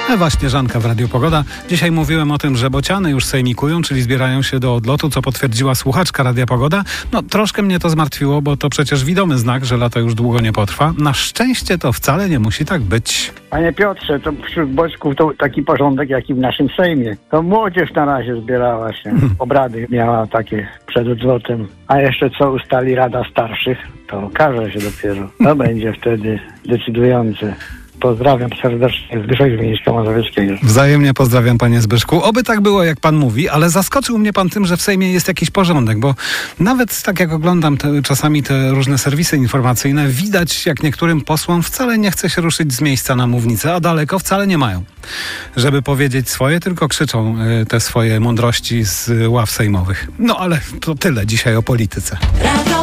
No właśnie, Żanka w Radiu Pogoda. Dzisiaj mówiłem o tym, że bociany już sejmikują, czyli zbierają się do odlotu, co potwierdziła słuchaczka Radia Pogoda. No troszkę mnie to zmartwiło, bo to przecież widomy znak, że lato już długo nie potrwa. Na szczęście to wcale nie musi tak być. Panie Piotrze, to wśród boczków to taki porządek, jak i w naszym Sejmie. To młodzież na razie zbierała się. Obrady miała takie przed odlotem. A jeszcze co ustali Rada Starszych, to okaże się dopiero. To będzie wtedy decydujące. Pozdrawiam serdecznie, Zbyszek z Miejska Mazowieckiego. Wzajemnie pozdrawiam, panie Zbyszku. Oby tak było, jak pan mówi, ale zaskoczył mnie pan tym, że w Sejmie jest jakiś porządek, bo nawet tak jak oglądam czasami te różne serwisy informacyjne, widać, jak niektórym posłom wcale nie chce się ruszyć z miejsca na mównicę, a daleko wcale nie mają. Żeby powiedzieć swoje, tylko krzyczą te swoje mądrości z ław sejmowych. No ale to tyle dzisiaj o polityce.